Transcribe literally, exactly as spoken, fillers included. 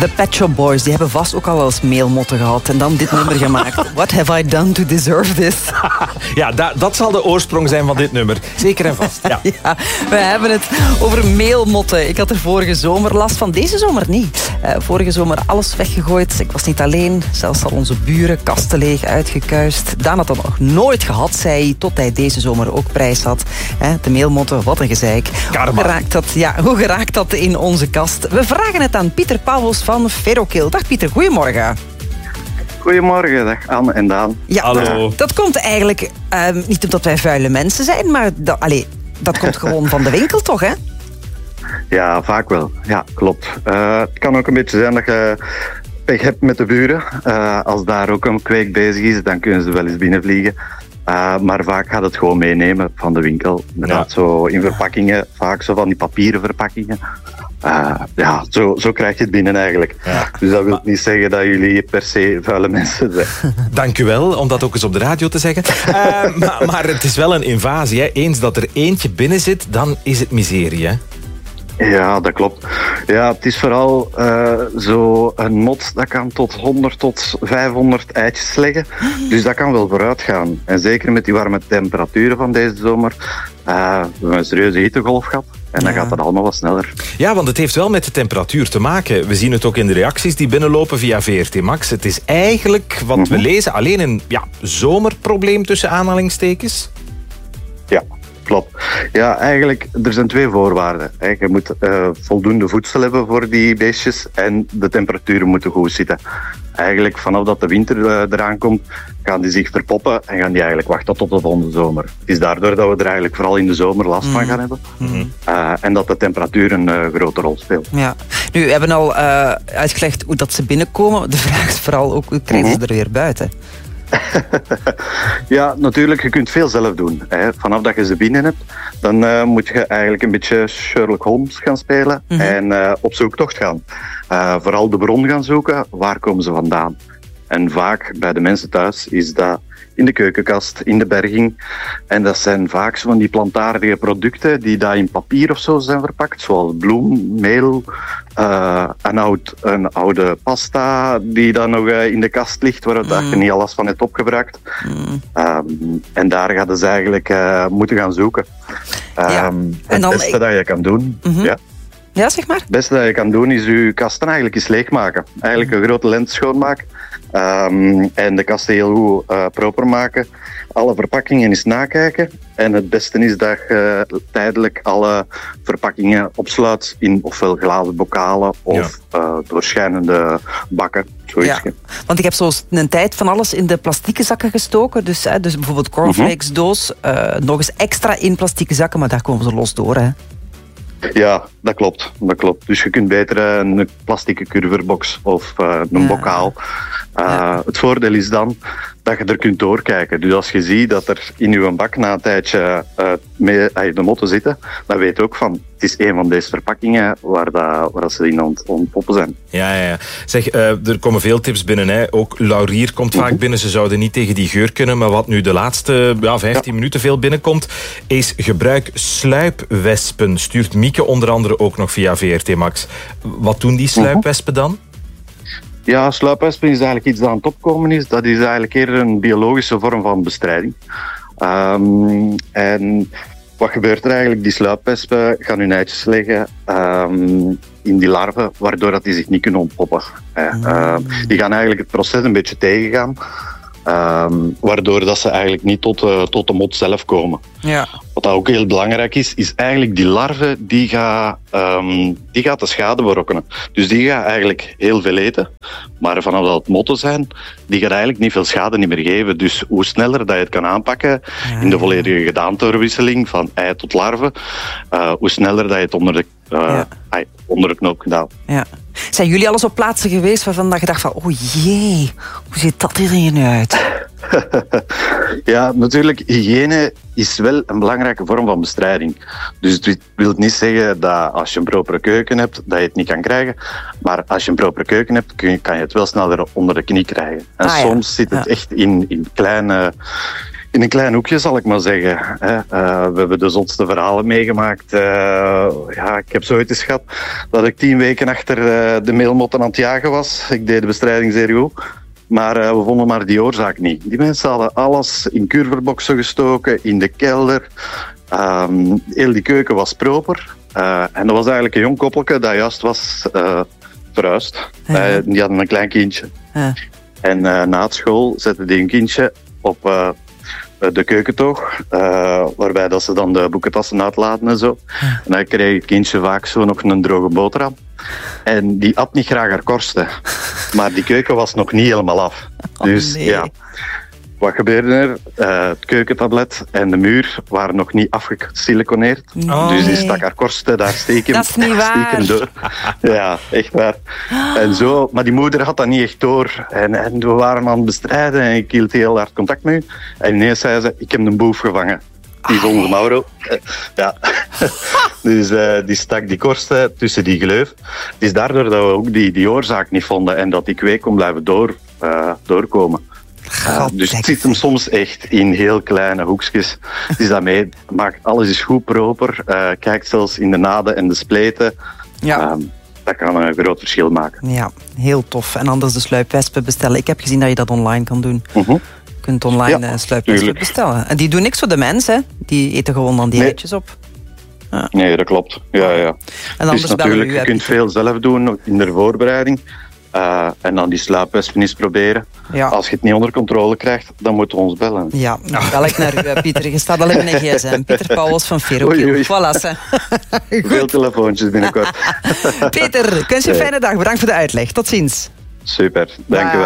De Pet Shop Boys, die hebben vast ook al wel eens meelmotten gehad en dan dit nummer gemaakt. What have I done to deserve this? Ja, da, dat zal de oorsprong zijn van dit nummer. Zeker en vast. Ja. Ja, we hebben het over meelmotten. Ik had er vorige zomer last van. Deze zomer niet. Uh, vorige zomer alles weggegooid. Ik was niet alleen. Zelfs al onze buren, kasten leeg, uitgekuist. Daan had dat nog nooit gehad, zei hij, tot hij deze zomer ook prijs had. He, de meelmotten, wat een gezeik. Hoe geraakt dat, ja, hoe geraakt dat in onze kast? We vragen het aan Pieter Pauwels van Ferrokill. Dag Pieter, goedemorgen. Goedemorgen, dag Anne en Daan. Ja, hallo. Dat, dat komt eigenlijk uh, niet omdat wij vuile mensen zijn, maar dat, allee, dat komt gewoon van de winkel toch, hè? Ja, vaak wel. Ja, klopt. Uh, het kan ook een beetje zijn dat je pech hebt met de buren. Uh, als daar ook een kweek bezig is, dan kunnen ze wel eens binnenvliegen. Uh, maar vaak gaat het gewoon meenemen van de winkel. Inderdaad, ja. Zo in verpakkingen, vaak zo van die papieren verpakkingen. Uh, ja, zo, zo krijg je het binnen eigenlijk. Ja. Dus dat wil maar... niet zeggen dat jullie per se vuile mensen zijn. Dank u wel, om dat ook eens op de radio te zeggen. Uh, maar, maar het is wel een invasie. Hè. Eens dat er eentje binnen zit, dan is het miserie, hè? Ja, dat klopt. Ja, het is vooral uh, zo een mot dat kan tot honderd tot vijfhonderd eitjes leggen. Dus dat kan wel vooruit gaan. En zeker met die warme temperaturen van deze zomer. Uh, we hebben een serieuze hittegolf gehad. En dan ja. gaat dat allemaal wat sneller. Ja, want het heeft wel met de temperatuur te maken. We zien het ook in de reacties die binnenlopen via V R T Max. Het is eigenlijk, wat mm-hmm. we lezen, alleen een ja, zomerprobleem tussen aanhalingstekens. Ja. Klopt. Ja, eigenlijk, er zijn twee voorwaarden. Je moet uh, voldoende voedsel hebben voor die beestjes en de temperaturen moeten goed zitten. Eigenlijk, vanaf dat de winter uh, eraan komt, gaan die zich verpoppen en gaan die eigenlijk wachten tot de volgende zomer. Het is daardoor dat we er eigenlijk vooral in de zomer last mm. van gaan hebben. Mm-hmm. Uh, en dat de temperatuur een uh, grote rol speelt. Ja. Nu, we hebben al uh, uitgelegd hoe dat ze binnenkomen. De vraag is vooral ook, hoe krijgen ze mm-hmm. er weer buiten? Ja, natuurlijk, je kunt veel zelf doen. Hè. Vanaf dat je ze binnen hebt, dan uh, moet je eigenlijk een beetje Sherlock Holmes gaan spelen mm-hmm. en uh, op zoektocht gaan. Uh, vooral de bron gaan zoeken, waar komen ze vandaan? En vaak bij de mensen thuis is dat in de keukenkast, in de berging. En dat zijn vaak zo van die plantaardige producten die daar in papier of zo zijn verpakt. Zoals bloem, meel, uh, een, oud, een oude pasta die dan nog uh, in de kast ligt, waar mm. je niet alles van hebt opgebruikt. Mm. Um, en daar gaan ze dus eigenlijk uh, moeten gaan zoeken. Um, ja. En het dan beste ik... dat je kan doen... Mm-hmm. Ja. Ja, zeg maar. Het beste dat je kan doen is je kasten eigenlijk eens leegmaken. Eigenlijk een grote lens schoonmaken. Um, en de kasten heel goed uh, proper maken. Alle verpakkingen eens nakijken. En het beste is dat je uh, tijdelijk alle verpakkingen opsluit in ofwel glazen bokalen of ja. uh, doorschijnende bakken. Ja, want ik heb zo een tijd van alles in de plastieke zakken gestoken. Dus, hè, dus bijvoorbeeld cornflakes doos. Uh, nog eens extra in plastieke zakken, maar daar komen ze los door, hè. Ja, dat klopt, dat klopt. Dus je kunt beter een plastieke curverbox of uh, een ja. bokaal. Uh, ja. Het voordeel is dan dat je er kunt doorkijken. Dus als je ziet dat er in je bak na een tijdje uh, mee, uh, de motten zitten, dan weet je ook van, het is een van deze verpakkingen waar, dat, waar ze in ont, ontpoppen zijn. Ja, ja, ja. Zeg, uh, er komen veel tips binnen. Hè. Ook laurier komt vaak binnen. Ze zouden niet tegen die geur kunnen. Maar wat nu de laatste ja, vijftien ja. minuten veel binnenkomt, is gebruik sluipwespen. Stuurt Mieke onder andere ook nog via V R T Max. Wat doen die sluipwespen dan? Ja, sluipwespen is eigenlijk iets dat aan het opkomen is. Dat is eigenlijk eerder een biologische vorm van bestrijding. Um, en wat gebeurt er eigenlijk? Die sluipwespen gaan hun eitjes leggen um, in die larven, waardoor dat die zich niet kunnen ontpoppen. Uh, uh, die gaan eigenlijk het proces een beetje tegengaan. Um, waardoor dat ze eigenlijk niet tot, uh, tot de mot zelf komen. Ja. Wat ook heel belangrijk is, is eigenlijk die larve die gaat, um, die gaat de schade berokkenen. Dus die gaat eigenlijk heel veel eten. Maar vanaf dat het motten zijn, die gaat eigenlijk niet veel schade niet meer geven. Dus hoe sneller dat je het kan aanpakken ja. in de volledige gedaanteverwisseling van ei tot larve, uh, hoe sneller dat je het onder de, uh, ja. ai, onder de knoop gedaan. Ja. Zijn jullie al eens op plaatsen geweest waarvan je dacht van, oh jee, hoe ziet dat hier nu uit? Ja, natuurlijk, hygiëne is wel een belangrijke vorm van bestrijding. Dus het wil niet zeggen dat als je een propere keuken hebt, dat je het niet kan krijgen. Maar als je een propere keuken hebt, kun je, kan je het wel sneller onder de knie krijgen. En ah, soms ja. zit het ja. echt in, in kleine... In een klein hoekje, zal ik maar zeggen. Hè. Uh, we hebben de zotste verhalen meegemaakt. Uh, ja, ik heb zo ooit eens gehad dat ik tien weken achter uh, de meelmotten aan het jagen was. Ik deed de bestrijding zeer goed. Maar uh, we vonden maar die oorzaak niet. Die mensen hadden alles in curverboxen gestoken, in de kelder. Um, heel die keuken was proper. Uh, en dat was eigenlijk een jong koppelke dat juist was uh, verhuisd. Ja. Uh, die hadden een klein kindje. Ja. En uh, na het school zette die een kindje op uh, de keukentoog. Uh, waarbij dat ze dan de boekentassen uitlaten en zo. Ja. En dan kreeg het kindje vaak zo nog een droge boterham. En die at niet graag haar korsten. Maar die keuken was nog niet helemaal af. Oh, dus nee. ja... Wat gebeurde er? Uh, het keukentablet en de muur waren nog niet afgesiliconeerd. Oh, dus die stak haar korsten daar steken, dat is niet waar. door. Ja, echt waar. En zo, maar die moeder had dat niet echt door. En, en we waren aan het bestrijden en ik hield heel hard contact met u. En ineens zei ze, ik heb een boef gevangen. Die is onder Mauro. Uh, ja. Dus uh, die stak die korsten tussen die gleuf. Het is daardoor dat we ook die, die oorzaak niet vonden en dat die kweek kon blijven door, uh, doorkomen. Uh, dus het zit hem soms echt in heel kleine hoekjes. Het is daarmee, maakt alles is goed proper. Uh, kijk zelfs in de naden en de spleten. Ja. Um, dat kan een groot verschil maken. Ja, heel tof. En anders de sluipwespen bestellen. Ik heb gezien dat je dat online kan doen. Uh-huh. Je kunt online ja, sluipwespen bestellen. En die doen niks voor de mens, hè? Die eten gewoon dan die nee. eitjes op. Ja. Nee, dat klopt. Ja, ja. En anders dus natuurlijk, u, je kunt veel zelf doen in de voorbereiding. Uh, en dan die sluipwespen eens proberen. Ja. Als je het niet onder controle krijgt, dan moeten we ons bellen. Ja, dan bel ik naar u, Pieter. Je staat al in een gsm. Pieter Pauwels van Ferrokiel. Voilà, ze. Veel telefoontjes binnenkort. Peter, wens je een fijne dag. Bedankt voor de uitleg. Tot ziens. Super, dank je wel.